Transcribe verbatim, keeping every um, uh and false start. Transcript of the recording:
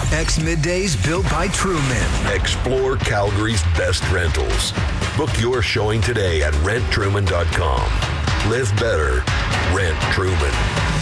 X Middays built by Truman. Explore Calgary's best rentals. Book your showing today at rent truman dot com. Live better. Rent Truman.